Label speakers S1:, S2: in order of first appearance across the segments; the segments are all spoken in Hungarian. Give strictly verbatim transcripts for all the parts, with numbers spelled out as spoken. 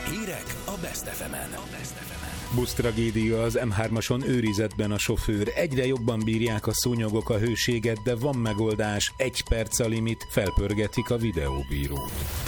S1: Hírek a Best ef emen.
S2: Busztragédia az em hármason, őrizetben a sofőr. Egyre jobban bírják a szúnyogok a hőséget, de van megoldás. Egy perc a limit, felpörgetik a videóbírót.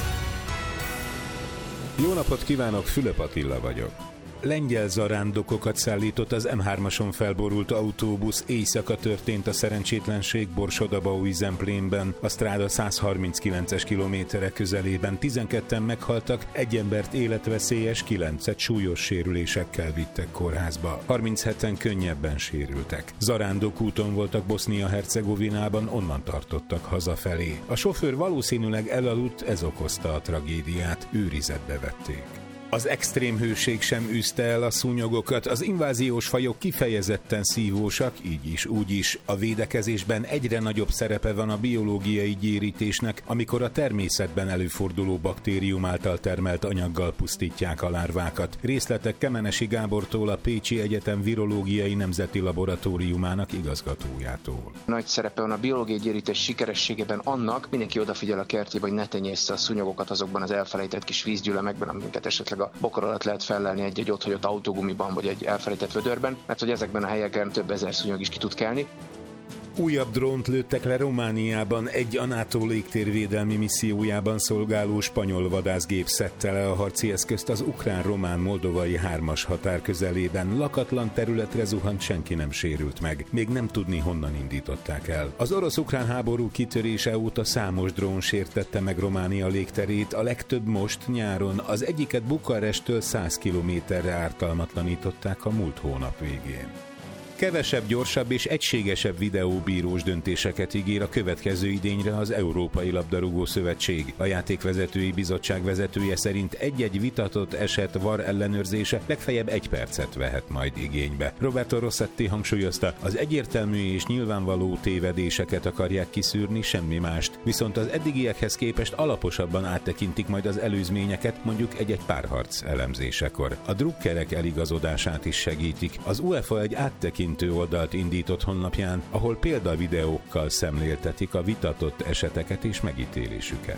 S2: Jó napot kívánok, Fülöp Attila vagyok. Lengyel zarándokokat szállított az em hármason felborult autóbusz. Éjszaka történt a szerencsétlenség Borsod-Abaúj-Zemplénben, a stráda száz harminckilences kilométere közelében. tizenketten meghaltak, egy embert életveszélyes, kilencet súlyos sérülésekkel vittek kórházba. harmincheten könnyebben sérültek. Zarándok úton voltak Bosznia-Hercegovinában, onnan tartottak hazafelé. A sofőr valószínűleg elaludt, ez okozta a tragédiát, őrizetbe vették. Az extrém hőség sem űzte el a szúnyogokat, az inváziós fajok kifejezetten szívósak, így is, úgy is. A védekezésben egyre nagyobb szerepe van a biológiai gyérítésnek, amikor a természetben előforduló baktérium által termelt anyaggal pusztítják a lárvákat. Részletek Kemenesi Gábortól, a Pécsi Egyetem Virológiai Nemzeti Laboratóriumának igazgatójától.
S3: Nagy szerepe van a biológiai gyérítés sikerességében annak, mindenki odafigyel a kertjébe, hogy ne tenyészte a szúnyogokat azokban az elfelejtett kis vízgyűlemekben, amiket esetleg a bokor alatt lehet fellelni egy-egy otthagyott autógumiban vagy egy elfelejtett vödörben, mert hogy ezekben a helyeken több ezer szúnyog is ki tud kelni.
S2: Újabb drónt lőttek le Romániában, egy a NATO légtérvédelmi missziójában szolgáló spanyol vadászgép szedte le a harci eszközt az ukrán-román-moldovai hármas határ közelében. Lakatlan területre zuhant, senki nem sérült meg. Még nem tudni, honnan indították el. Az orosz-ukrán háború kitörése óta számos drón sértette meg Románia légterét, a legtöbb most nyáron. Az egyiket Bukarestől száz kilométerre ártalmatlanították a múlt hónap végén. Kevesebb, gyorsabb és egységesebb videóbírós döntéseket ígér a következő idényre az Európai Labdarúgó Szövetség. A játékvezetői bizottság vezetője szerint egy-egy vitatott eset VAR ellenőrzése legfeljebb egy percet vehet majd igénybe. Roberto Rossetti hangsúlyozta, az egyértelmű és nyilvánvaló tévedéseket akarják kiszűrni, semmi mást. Viszont az eddigiekhez képest alaposabban áttekintik majd az előzményeket, mondjuk egy-egy párharc elemzésekor. A drukkerek eligazodását is segítik. Az UEFA egy áttekintő oldalt indított honlapján, ahol példavideókkal szemléltetik a vitatott eseteket és megítélésüket.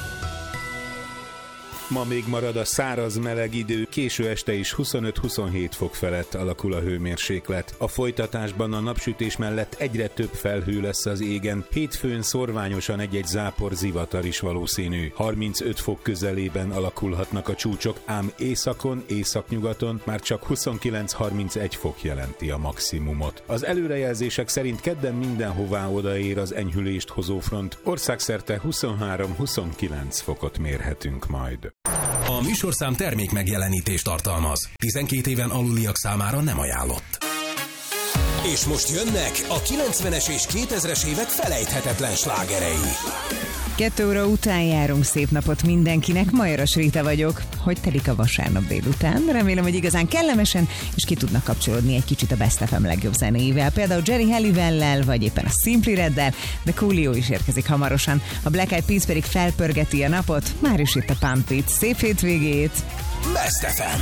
S2: Ma még marad a száraz meleg idő, késő este is huszonöt-huszonhét fok felett alakul a hőmérséklet. A folytatásban a napsütés mellett egyre több felhő lesz az égen, hétfőn szorványosan egy-egy zápor, zivatar is valószínű. harmincöt fok közelében alakulhatnak a csúcsok, ám északon, északnyugaton már csak huszonkilenc-harmincegy fok jelenti a maximumot. Az előrejelzések szerint kedden mindenhová odaér az enyhülést hozó front, országszerte huszonhárom-huszonkilenc fokot mérhetünk majd.
S1: A műsorszám termék megjelenítést tartalmaz. tizenkét éven aluliak számára nem ajánlott. És most jönnek a kilencvenes és kétezres évek felejthetetlen slágerei.
S4: Kettő óra után járunk, szép napot mindenkinek, Majoras Rita vagyok. Hogy telik a vasárnap délután? Remélem, hogy igazán kellemesen, és ki tudnak kapcsolódni egy kicsit a Best ef em legjobb zenéivel, például Jerry Halliwell-lel, vagy éppen a Simply Reddel, de Coolio is érkezik hamarosan. A Black Eyed Peas pedig felpörgeti a napot, már is itt a Pump It. Szép hétvégét!
S1: Best ef em.